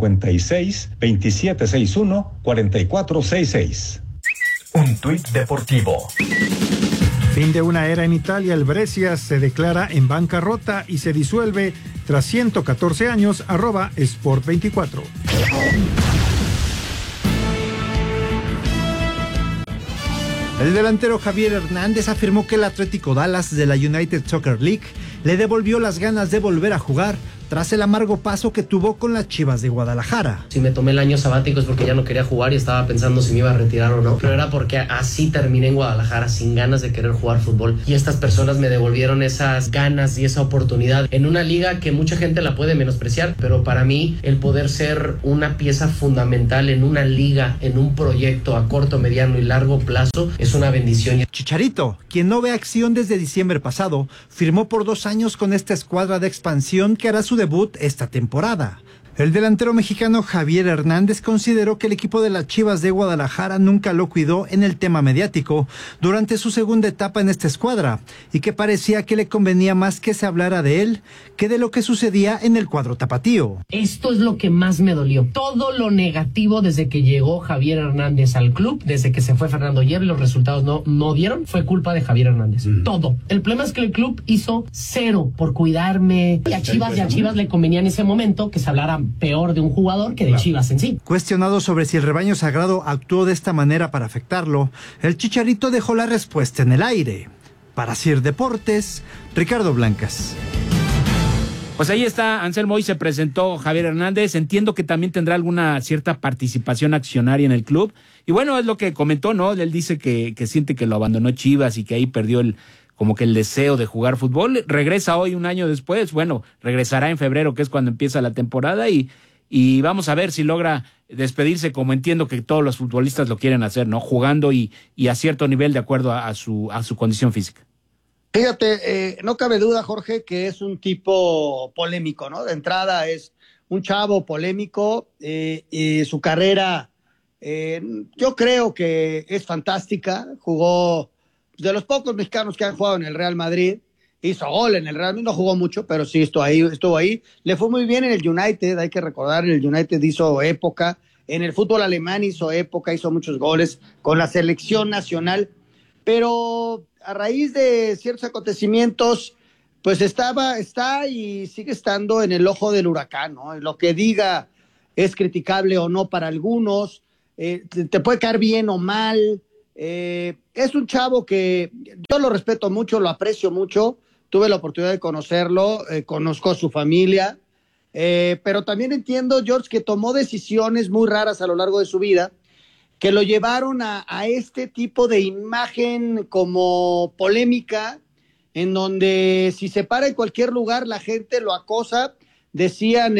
56-2761-4466. Un tuit deportivo. Fin de una era en Italia, el Brescia se declara en bancarrota y se disuelve tras 114 años, @Sport24. El delantero Javier Hernández afirmó que el Atlético Dallas de la United Soccer League le devolvió las ganas de volver a jugar tras el amargo paso que tuvo con las Chivas de Guadalajara. Si me tomé el año sabático es porque ya no quería jugar y estaba pensando si me iba a retirar o no, pero era porque así terminé en Guadalajara sin ganas de querer jugar fútbol y estas personas me devolvieron esas ganas y esa oportunidad en una liga que mucha gente la puede menospreciar, pero para mí el poder ser una pieza fundamental en una liga, en un proyecto a corto, mediano y largo plazo es una bendición. Chicharito, quien no ve acción desde diciembre pasado, firmó por 2 años con esta escuadra de expansión que hará su debut esta temporada. El delantero mexicano Javier Hernández consideró que el equipo de las Chivas de Guadalajara nunca lo cuidó en el tema mediático durante su segunda etapa en esta escuadra y que parecía que le convenía más que se hablara de él que de lo que sucedía en el cuadro tapatío. Esto es lo que más me dolió. Todo lo negativo desde que llegó Javier Hernández al club, desde que se fue Fernando Hierro y los resultados no dieron, fue culpa de Javier Hernández. Todo. El problema es que el club hizo cero por cuidarme y a Chivas le convenía en ese momento que se hablara peor de un jugador que de Chivas en sí. Cuestionado sobre si el rebaño sagrado actuó de esta manera para afectarlo, el Chicharito dejó la respuesta en el aire. Para CIR Deportes, Ricardo Blancas. Pues ahí está, Anselmo, hoy se presentó Javier Hernández, entiendo que también tendrá alguna cierta participación accionaria en el club, y bueno, es lo que comentó, ¿no? Él dice que siente que lo abandonó Chivas y que ahí perdió como que el deseo de jugar fútbol. Regresa hoy un año después, bueno, regresará en febrero, que es cuando empieza la temporada, y vamos a ver si logra despedirse, como entiendo que todos los futbolistas lo quieren hacer, ¿no? Jugando y a cierto nivel de acuerdo a su condición física. Fíjate, no cabe duda, Jorge, que es un tipo polémico, ¿no? De entrada es un chavo polémico y su carrera, yo creo que es fantástica. Jugó de los pocos mexicanos que han jugado en el Real Madrid, hizo gol en el Real Madrid, no jugó mucho, pero sí estuvo ahí. Le fue muy bien en el United, hay que recordar, en el United hizo época, en el fútbol alemán hizo época, hizo muchos goles con la selección nacional, pero a raíz de ciertos acontecimientos, pues está y sigue estando en el ojo del huracán, ¿no? Lo que diga es criticable o no para algunos, te puede caer bien o mal. Es un chavo que yo lo respeto mucho, lo aprecio mucho, tuve la oportunidad de conocerlo, conozco a su familia, pero también entiendo, George, que tomó decisiones muy raras a lo largo de su vida, que lo llevaron a este tipo de imagen como polémica, en donde si se para en cualquier lugar la gente lo acosa. Decían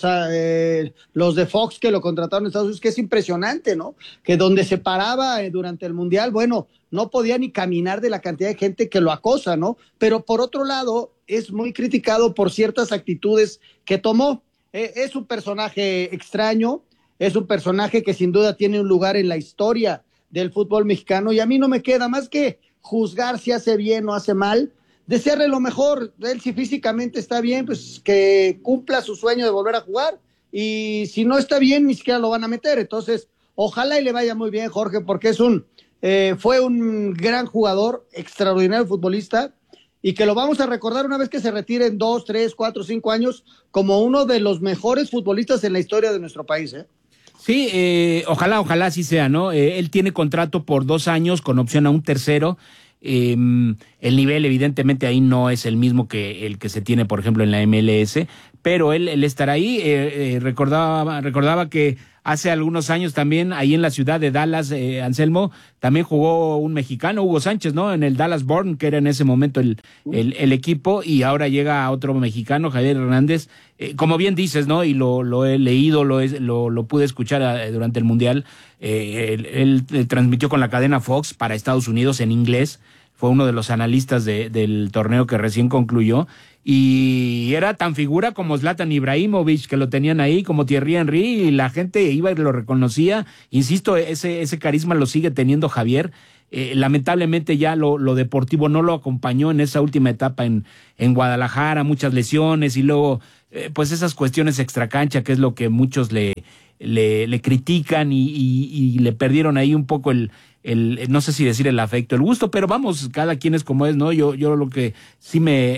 los de Fox que lo contrataron en Estados Unidos, que es impresionante, ¿no? Que donde se paraba durante el Mundial, bueno, no podía ni caminar de la cantidad de gente que lo acosa, ¿no? Pero por otro lado, es muy criticado por ciertas actitudes que tomó. Es un personaje extraño, es un personaje que sin duda tiene un lugar en la historia del fútbol mexicano, y a mí no me queda más que juzgar si hace bien o hace mal. Desearle lo mejor. Él, si físicamente está bien, pues que cumpla su sueño de volver a jugar, y si no está bien, ni siquiera lo van a meter. Entonces, ojalá y le vaya muy bien, Jorge, porque fue un gran jugador, extraordinario futbolista, y que lo vamos a recordar una vez que se retire en 2, 3, 4, 5 años como uno de los mejores futbolistas en la historia de nuestro país, Sí, ojalá así sea, ¿no? Él tiene contrato por 2 años con opción a un tercero. El nivel evidentemente ahí no es el mismo que el que se tiene, por ejemplo, en la MLS, pero él estará ahí. Recordaba que hace algunos años también ahí en la ciudad de Dallas, Anselmo, también jugó un mexicano, Hugo Sánchez, ¿no? En el Dallas Born, que era en ese momento el equipo, y ahora llega otro mexicano, Javier Hernández. Como bien dices, ¿no? Y lo he leído, lo pude escuchar durante el Mundial. Él transmitió con la cadena Fox para Estados Unidos en inglés. Fue uno de los analistas del torneo que recién concluyó, y era tan figura como Zlatan Ibrahimovic, que lo tenían ahí, como Thierry Henry, y la gente iba y lo reconocía. Insisto, ese carisma lo sigue teniendo Javier. lamentablemente ya lo deportivo no lo acompañó en esa última etapa en Guadalajara, muchas lesiones y luego pues esas cuestiones extracancha, que es lo que muchos le critican y le perdieron ahí un poco no sé si decir el afecto, el gusto, pero vamos, cada quien es como es, ¿no? Yo lo que sí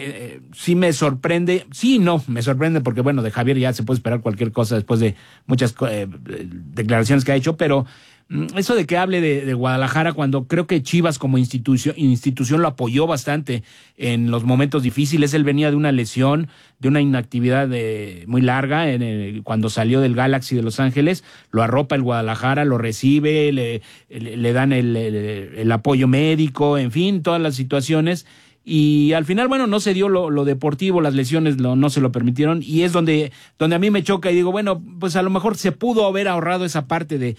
me sorprende, me sorprende porque bueno, de Javier ya se puede esperar cualquier cosa después de muchas declaraciones que ha hecho, pero eso de que hable de Guadalajara cuando creo que Chivas como institución lo apoyó bastante en los momentos difíciles. Él venía de una lesión, de una inactividad muy larga cuando salió del Galaxy de Los Ángeles, lo arropa el Guadalajara, lo recibe, le dan el apoyo médico, en fin, todas las situaciones. Y al final, bueno, no se dio lo deportivo, las lesiones no se lo permitieron, y es donde a mí me choca y digo, bueno, pues a lo mejor se pudo haber ahorrado esa parte de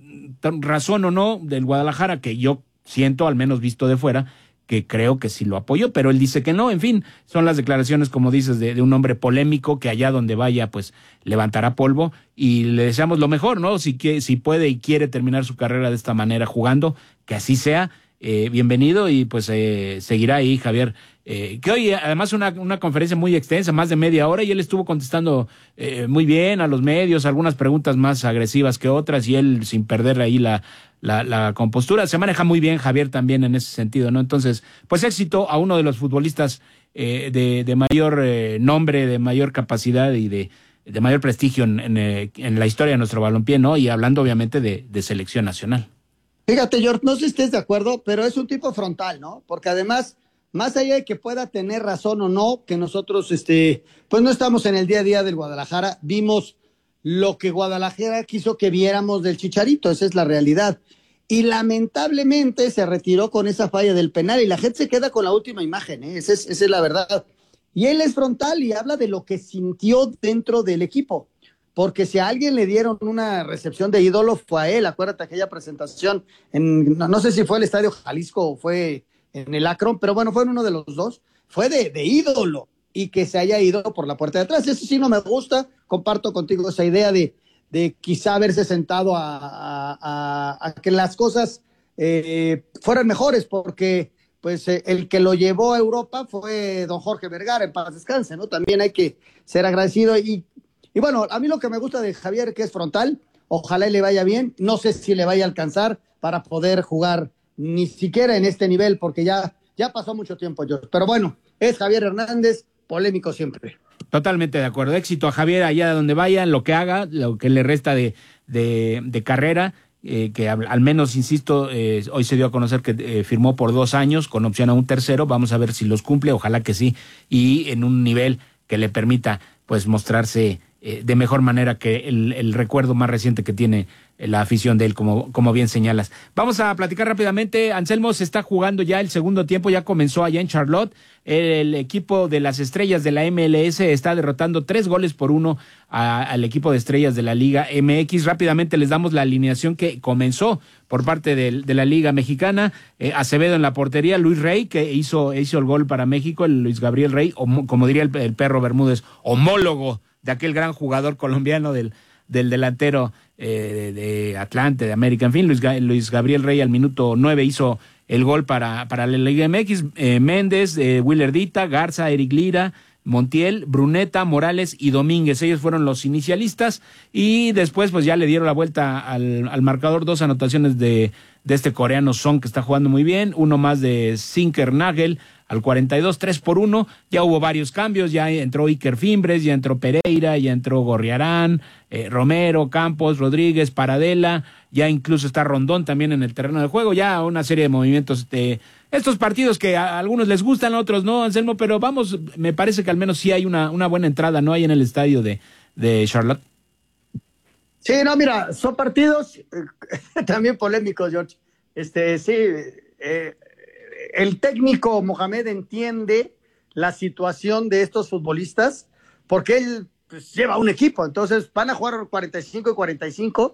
razón o no del Guadalajara, que yo siento, al menos visto de fuera, que creo que sí lo apoyó, pero él dice que no. En fin, son las declaraciones, como dices, de un hombre polémico que allá donde vaya, pues levantará polvo, y le deseamos lo mejor, ¿no? Si puede y quiere terminar su carrera de esta manera jugando, que así sea. Bienvenido, y pues seguirá ahí Javier, que hoy además una conferencia muy extensa, más de media hora, y él estuvo contestando muy bien a los medios, algunas preguntas más agresivas que otras, y él sin perder ahí la compostura. Se maneja muy bien Javier también en ese sentido, ¿no? Entonces, pues éxito a uno de los futbolistas de mayor nombre, de mayor capacidad y de mayor prestigio en la historia de nuestro balompié, ¿no? Y hablando obviamente de selección nacional. Fíjate, George, no sé si estés de acuerdo, pero es un tipo frontal, ¿no? Porque además, más allá de que pueda tener razón o no, que nosotros, pues no estamos en el día a día del Guadalajara, vimos lo que Guadalajara quiso que viéramos del Chicharito, esa es la realidad. Y lamentablemente se retiró con esa falla del penal y la gente se queda con la última imagen, ¿eh? Esa es la verdad. Y él es frontal y habla de lo que sintió dentro del equipo. Porque si a alguien le dieron una recepción de ídolo fue a él. Acuérdate aquella presentación no sé si fue el Estadio Jalisco o fue en el Akron, pero bueno, fue en uno de los dos, fue de ídolo, y que se haya ido por la puerta de atrás. Eso sí no me gusta. Comparto contigo esa idea de quizá haberse sentado a que las cosas fueran mejores, porque pues el que lo llevó a Europa fue don Jorge Vergara, en paz descanse, ¿no? También hay que ser agradecido. Y bueno, a mí lo que me gusta de Javier, que es frontal, ojalá y le vaya bien. No sé si le vaya a alcanzar para poder jugar ni siquiera en este nivel, porque ya pasó mucho tiempo, George. Pero bueno, es Javier Hernández, polémico siempre. Totalmente de acuerdo. Éxito a Javier allá donde vaya, lo que haga, lo que le resta de carrera, que al menos, insisto, hoy se dio a conocer que firmó por 2 años con opción a un tercero. Vamos a ver si los cumple, ojalá que sí, y en un nivel que le permita pues mostrarse de mejor manera que el recuerdo más reciente que tiene la afición de él, como bien señalas. Vamos a platicar rápidamente. Anselmo, se está jugando ya el segundo tiempo, ya comenzó allá en Charlotte. El equipo de las Estrellas de la MLS está derrotando 3-1 al equipo de Estrellas de la Liga MX. Rápidamente les damos la alineación que comenzó por parte de la Liga Mexicana. Acevedo en la portería, Luis Rey, que hizo el gol para México, el Luis Gabriel Rey, como diría el Perro Bermúdez, homólogo de aquel gran jugador colombiano del delantero de Atlante, de América. En fin, Luis Gabriel Rey al minuto 9 hizo el gol para la Liga MX. Méndez, Willerdita, Garza, Eric Lira, Montiel, Bruneta, Morales y Domínguez. Ellos fueron los inicialistas, y después pues ya le dieron la vuelta al marcador. 2 anotaciones de este coreano Son, que está jugando muy bien, uno más de Zinker Nagel al 42, 3-1. Ya hubo varios cambios, ya entró Iker Fimbres, ya entró Pereira, ya entró Gorriarán, Romero, Campos, Rodríguez, Paradela, ya incluso está Rondón también en el terreno de juego. Ya una serie de movimientos de estos partidos que a algunos les gustan, a otros no, Anselmo, pero vamos, me parece que al menos sí hay una buena entrada, ¿no? Hay en el estadio de Charlotte. Sí, no, mira, son partidos también polémicos, George. Sí, el técnico Mohamed entiende la situación de estos futbolistas, porque él pues lleva un equipo, entonces van a jugar 45 y 45.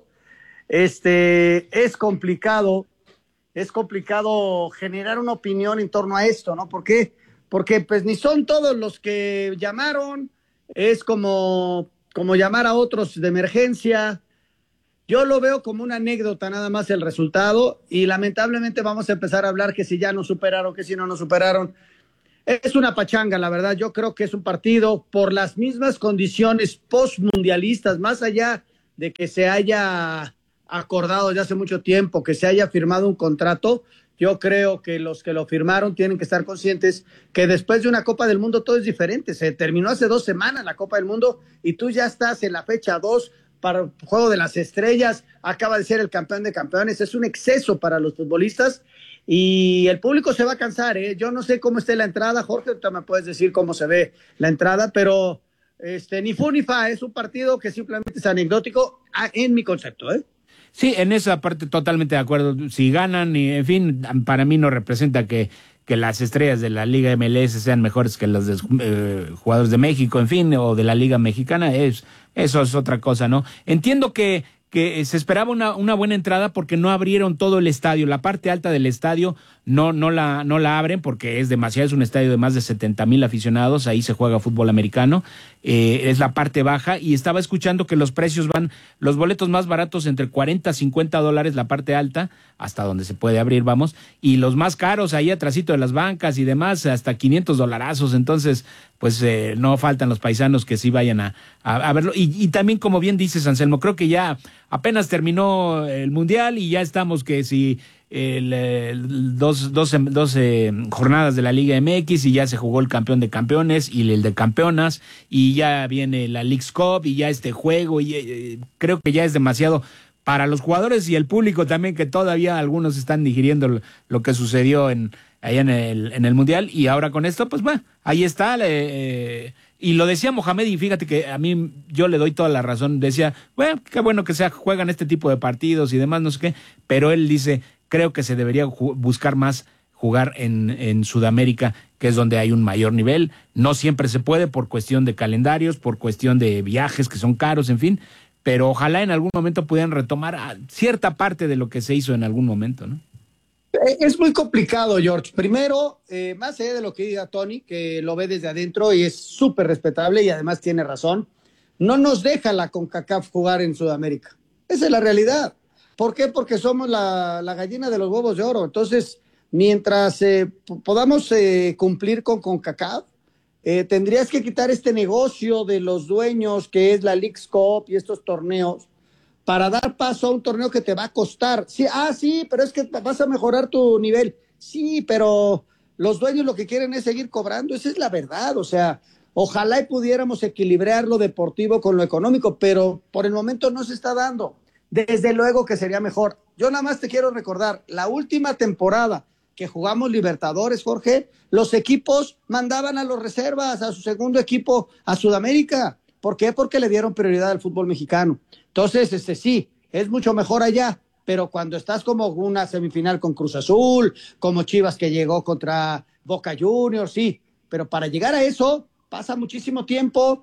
Es complicado generar una opinión en torno a esto, ¿no? ¿Por qué? Porque pues ni son todos los que llamaron, es como llamar a otros de emergencia. Yo lo veo como una anécdota nada más el resultado y lamentablemente vamos a empezar a hablar que si ya nos superaron, que si no nos superaron. Es una pachanga, la verdad. Yo creo que es un partido por las mismas condiciones postmundialistas, más allá de que se haya acordado ya hace mucho tiempo, que se haya firmado un contrato. Yo creo que los que lo firmaron tienen que estar conscientes que después de una Copa del Mundo todo es diferente. Se terminó hace 2 semanas la Copa del Mundo y tú ya estás en la fecha 2 para el Juego de las Estrellas. Acaba de ser el campeón de campeones. Es un exceso para los futbolistas y el público se va a cansar, ¿eh? Yo no sé cómo esté la entrada, Jorge, tú me puedes decir cómo se ve la entrada, pero ni fu ni fa, es un partido que simplemente es anecdótico en mi concepto, ¿eh? Sí, en esa parte totalmente de acuerdo. Si ganan, y en fin, para mí no representa que las estrellas de la Liga MLS sean mejores que los jugadores de México, en fin, o de la Liga Mexicana. Eso es otra cosa, ¿no? Entiendo que se esperaba una buena entrada porque no abrieron todo el estadio. La parte alta del estadio no la abren porque es demasiado. Es un estadio de más de 70,000 aficionados. Ahí se juega fútbol americano. Es la parte baja y estaba escuchando que los precios los boletos más baratos entre $40 a $50, la parte alta, hasta donde se puede abrir, vamos, y los más caros ahí atrasito de las bancas y demás, hasta $500. Entonces, pues no faltan los paisanos que sí vayan a verlo. Y también, como bien dices, Anselmo, creo que ya apenas terminó el Mundial y ya estamos que si 12 jornadas de la Liga MX y ya se jugó el campeón de campeones y el de campeonas y ya viene la Leagues Cup y ya este juego y creo que ya es demasiado para los jugadores y el público también, que todavía algunos están digiriendo lo que sucedió allá en el Mundial, y ahora con esto, pues bueno, ahí está. Y lo decía Mohamed, y fíjate que a mí yo le doy toda la razón, decía, bueno, qué bueno que juegan este tipo de partidos y demás, no sé qué, pero él dice, creo que se debería buscar más jugar en Sudamérica, que es donde hay un mayor nivel. No siempre se puede por cuestión de calendarios, por cuestión de viajes que son caros, en fin, pero ojalá en algún momento pudieran retomar cierta parte de lo que se hizo en algún momento, ¿no? Es muy complicado, George. Primero, más allá de lo que diga Tony, que lo ve desde adentro y es súper respetable y además tiene razón, no nos deja la CONCACAF jugar en Sudamérica. Esa es la realidad. ¿Por qué? Porque somos la gallina de los huevos de oro. Entonces, mientras podamos cumplir con CONCACAF, tendrías que quitar este negocio de los dueños que es la Leagues Cup y estos torneos para dar paso a un torneo que te va a costar. Sí, sí, pero es que vas a mejorar tu nivel. Sí, pero los dueños lo que quieren es seguir cobrando. Esa es la verdad. O sea, ojalá y pudiéramos equilibrar lo deportivo con lo económico, pero por el momento no se está dando. Desde luego que sería mejor. Yo nada más te quiero recordar, la última temporada que jugamos Libertadores, Jorge, los equipos mandaban a los reservas, a su segundo equipo a Sudamérica. ¿Por qué? Porque le dieron prioridad al fútbol mexicano. Entonces, sí, es mucho mejor allá, pero cuando estás como una semifinal con Cruz Azul, como Chivas que llegó contra Boca Juniors, sí, pero para llegar a eso pasa muchísimo tiempo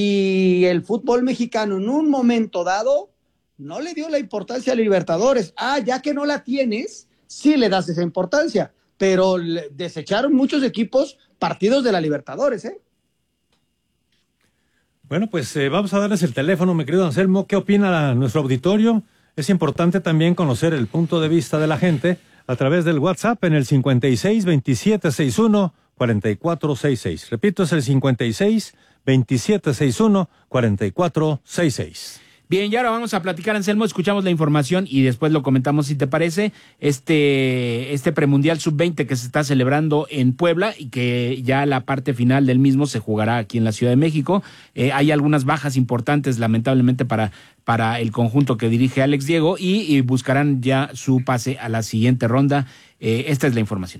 y el fútbol mexicano en un momento dado no le dio la importancia a Libertadores. Ya que no la tienes, sí le das esa importancia, pero desecharon muchos equipos partidos de la Libertadores, ¿eh? Bueno, pues vamos a darles el teléfono, mi querido Anselmo. ¿Qué opina nuestro auditorio? Es importante también conocer el punto de vista de la gente a través del WhatsApp en el 56-2761-4466. Repito, es el 56-2761-4466. Bien, y ahora vamos a platicar, Anselmo, escuchamos la información y después lo comentamos, si te parece, este premundial sub-20 que se está celebrando en Puebla y que ya la parte final del mismo se jugará aquí en la Ciudad de México. Hay algunas bajas importantes, lamentablemente, para el conjunto que dirige Alex Diego y buscarán ya su pase a la siguiente ronda. Esta es la información.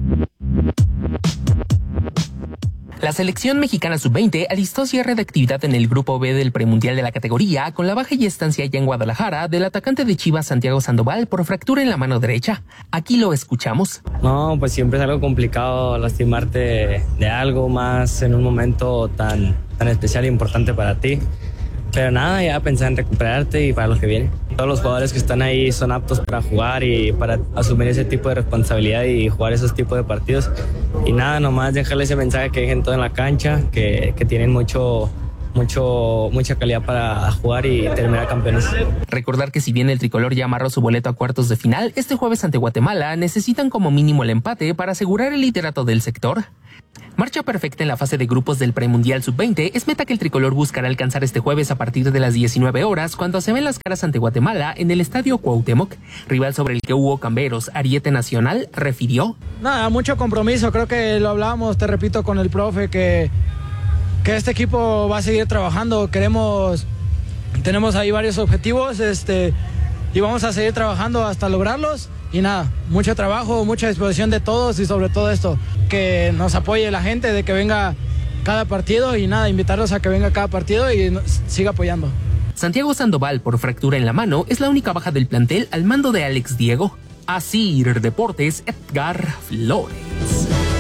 La selección mexicana sub-20 alistó cierre de actividad en el grupo B del premundial de la categoría con la baja y estancia ya en Guadalajara del atacante de Chivas Santiago Sandoval por fractura en la mano derecha. Aquí lo escuchamos. No, pues siempre es algo complicado lastimarte de algo más en un momento tan especial e importante para ti. Pero nada, ya pensar en recuperarte y para lo que viene. Todos los jugadores que están ahí son aptos para jugar y para asumir ese tipo de responsabilidad y jugar esos tipos de partidos. Y nada, nomás dejarle ese mensaje que dejen todo en la cancha, que tienen mucho mucha calidad para jugar y terminar campeones. Recordar que si bien el tricolor ya amarró su boleto a cuartos de final, este jueves ante Guatemala necesitan como mínimo el empate para asegurar el liderato del sector. Marcha perfecta en la fase de grupos del premundial sub-20 es meta que el tricolor buscará alcanzar este jueves a partir de las 19 horas cuando se ven las caras ante Guatemala en el Estadio Cuauhtémoc, rival sobre el que Hugo Camberos, ariete nacional, refirió. Nada, mucho compromiso, creo que lo hablábamos, te repito, con el profe, que este equipo va a seguir trabajando, tenemos ahí varios objetivos y vamos a seguir trabajando hasta lograrlos. Y nada, mucho trabajo, mucha disposición de todos y sobre todo esto, que nos apoye la gente, de que venga cada partido y nada, invitarlos a que venga cada partido y siga apoyando. Santiago Sandoval, por fractura en la mano, es la única baja del plantel al mando de Alex Diego. Asir Deportes, Edgar Flores.